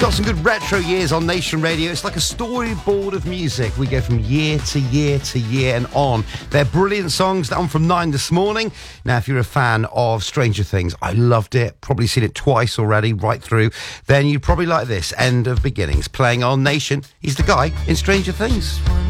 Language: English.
got some good retro years on Nation Radio. It's like a storyboard of music. We go from year to year to year and on. They're brilliant songs. That one from 9 this morning. Now, if you're a fan of Stranger Things, I loved it. Probably seen it twice already, right through. Then you'd probably like this, End of Beginnings, playing on Nation. He's the guy in Stranger Things.